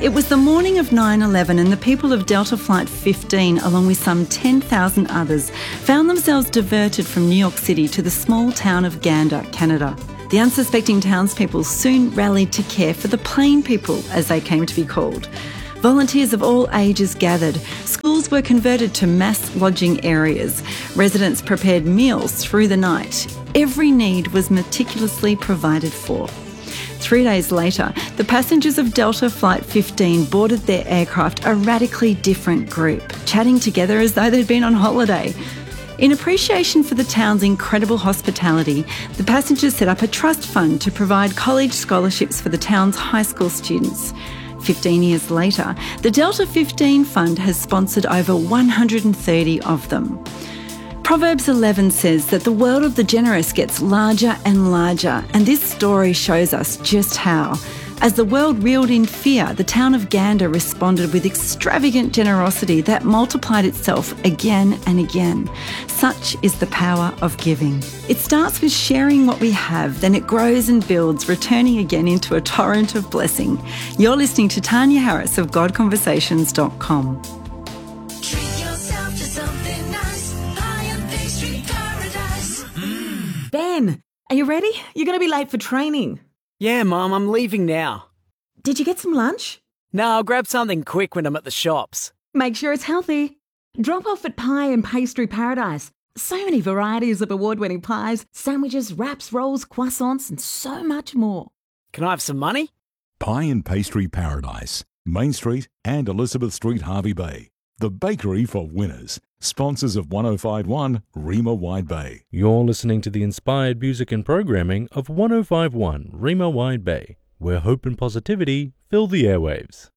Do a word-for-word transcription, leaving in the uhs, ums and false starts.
It was the morning of nine eleven and the people of Delta Flight fifteen, along with some ten thousand others, found themselves diverted from New York City to the small town of Gander, Canada. The unsuspecting townspeople soon rallied to care for the plain people, as they came to be called. Volunteers of all ages gathered. Schools were converted to mass lodging areas. Residents prepared meals through the night. Every need was meticulously provided for. Three days later, the passengers of Delta Flight fifteen boarded their aircraft, a radically different group, chatting together as though they'd been on holiday. In appreciation for the town's incredible hospitality, the passengers set up a trust fund to provide college scholarships for the town's high school students. Fifteen years later, the Delta fifteen Fund has sponsored over one hundred thirty of them. Proverbs eleven says that the world of the generous gets larger and larger, and this story shows us just how. As the world reeled in fear, the town of Gander responded with extravagant generosity that multiplied itself again and again. Such is the power of giving. It starts with sharing what we have, then it grows and builds, returning again into a torrent of blessing. You're listening to Tanya Harris of God Conversations dot com. Ben, are you ready? You're going to be late for training. Yeah, Mum, I'm leaving now. Did you get some lunch? No, I'll grab something quick when I'm at the shops. Make sure it's healthy. Drop off at Pie and Pastry Paradise. So many varieties of award-winning pies, sandwiches, wraps, rolls, croissants, and so much more. Can I have some money? Pie and Pastry Paradise, Main Street and Elizabeth Street, Hervey Bay. The bakery for winners. Sponsors of one oh five point one Rima Wide Bay. You're listening to the inspired music and programming of one oh five point one Rima Wide Bay, where hope and positivity fill the airwaves.